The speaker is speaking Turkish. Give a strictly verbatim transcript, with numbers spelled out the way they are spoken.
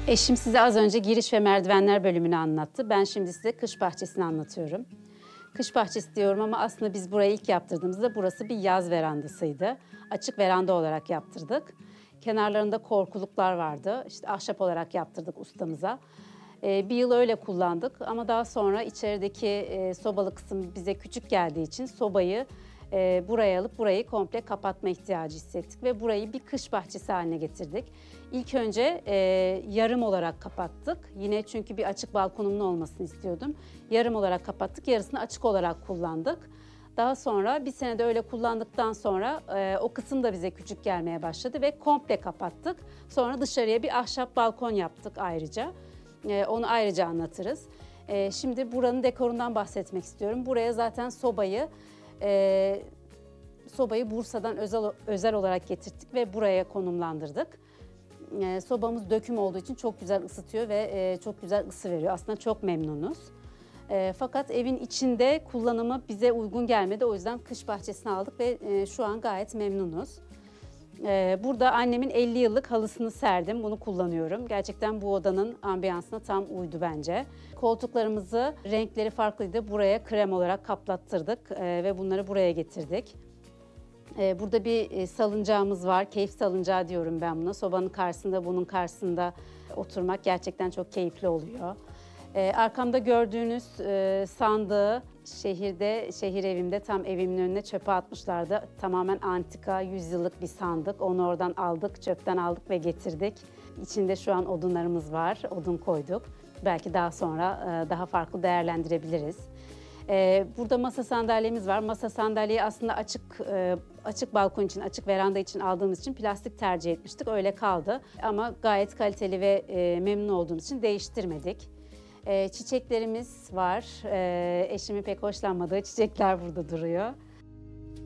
Eşim size az önce giriş ve merdivenler bölümünü anlattı. Ben şimdi size kış bahçesini anlatıyorum. Kış bahçesi diyorum ama aslında biz burayı ilk yaptırdığımızda burası bir yaz verandasıydı. Açık veranda olarak yaptırdık. Kenarlarında korkuluklar vardı. İşte ahşap olarak yaptırdık ustamıza. Ee, bir yıl öyle kullandık ama daha sonra içerideki e, sobalı kısım bize küçük geldiği için sobayı e, buraya alıp burayı komple kapatma ihtiyacı hissettik ve burayı bir kış bahçesi haline getirdik. İlk önce e, yarım olarak kapattık. Yine çünkü bir açık balkonumun olmasını istiyordum. Yarım olarak kapattık, yarısını açık olarak kullandık. Daha sonra bir senede öyle kullandıktan sonra e, o kısım da bize küçük gelmeye başladı ve komple kapattık. Sonra dışarıya bir ahşap balkon yaptık ayrıca. E, onu ayrıca anlatırız. E, şimdi buranın dekorundan bahsetmek istiyorum. Buraya zaten sobayı e, sobayı Bursa'dan özel özel olarak getirttik ve buraya konumlandırdık. E, sobamız döküm olduğu için çok güzel ısıtıyor ve e, çok güzel ısı veriyor. Aslında çok memnunuz. E, fakat evin içinde kullanımı bize uygun gelmedi. O yüzden kış bahçesine aldık ve e, şu an gayet memnunuz. E, burada annemin elli yıllık halısını serdim. Bunu kullanıyorum. Gerçekten bu odanın ambiyansına tam uydu bence. Koltuklarımızı renkleri farklıydı. Buraya krem olarak kaplattırdık e, ve bunları buraya getirdik. E, burada bir e, salıncağımız var. Keyif salıncağı diyorum ben buna. Sobanın karşısında, bunun karşısında oturmak gerçekten çok keyifli oluyor. Ee, arkamda gördüğünüz e, sandığı şehirde, şehir evimde tam evimin önüne çöpe atmışlardı. Tamamen antika, yüz yıllık bir sandık. Onu oradan aldık, çöpten aldık ve getirdik. İçinde şu an odunlarımız var, odun koyduk. Belki daha sonra e, daha farklı değerlendirebiliriz. Ee, burada masa sandalyemiz var. Masa sandalyeyi aslında açık e, açık balkon için, açık veranda için aldığımız için plastik tercih etmiştik. Öyle kaldı. Ama gayet kaliteli ve e, memnun olduğumuz için değiştirmedik. E, çiçeklerimiz var. E, eşimin pek hoşlanmadığı çiçekler burada duruyor.